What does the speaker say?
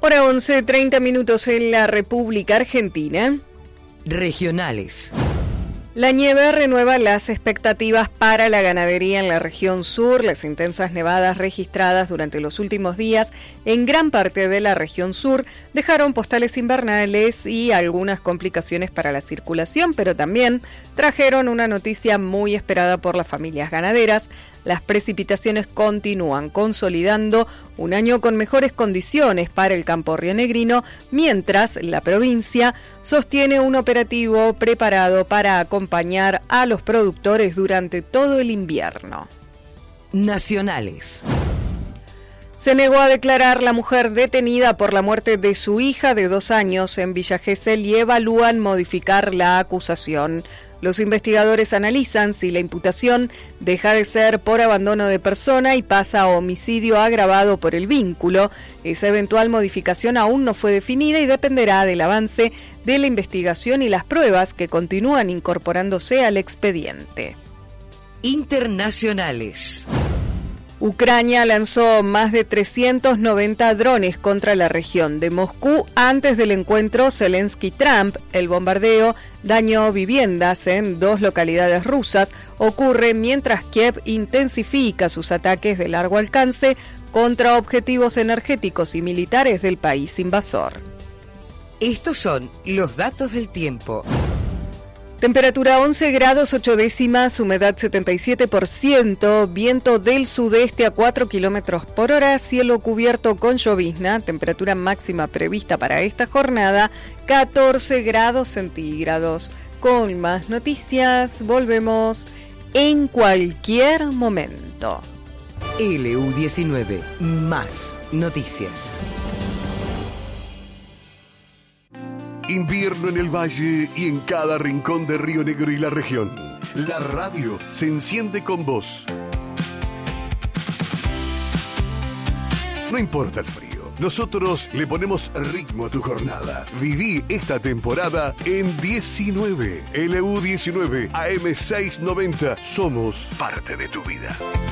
Hora 11:30 en la República Argentina. Regionales. La nieve renueva las expectativas para la ganadería en la región sur. Las intensas nevadas registradas durante los últimos días en gran parte de la región sur dejaron postales invernales y algunas complicaciones para la circulación, pero también trajeron una noticia muy esperada por las familias ganaderas. Las precipitaciones continúan consolidando un año con mejores condiciones para el campo rionegrino, mientras la provincia sostiene un operativo preparado para acompañar a los productores durante todo el invierno. Nacionales. Se negó a declarar la mujer detenida por la muerte de su hija de 2 años en Villa Gesell y evalúan modificar la acusación. Los investigadores analizan si la imputación deja de ser por abandono de persona y pasa a homicidio agravado por el vínculo. Esa eventual modificación aún no fue definida y dependerá del avance de la investigación y las pruebas que continúan incorporándose al expediente. Internacionales. Ucrania lanzó más de 390 drones contra la región de Moscú antes del encuentro Zelensky-Trump. El bombardeo dañó viviendas en 2 localidades rusas. Ocurre mientras Kiev intensifica sus ataques de largo alcance contra objetivos energéticos y militares del país invasor. Estos son los datos del tiempo. Temperatura 11 grados 8 décimas, humedad 77%, viento del sudeste a 4 kilómetros por hora, cielo cubierto con llovizna, temperatura máxima prevista para esta jornada, 14 grados centígrados. Con más noticias, volvemos en cualquier momento. LU19, más noticias. Invierno en el valle y en cada rincón de Río Negro y la región. La radio se enciende con vos. No importa el frío, nosotros le ponemos ritmo a tu jornada. Viví esta temporada en 19. LU19 AM690. Somos parte de tu vida.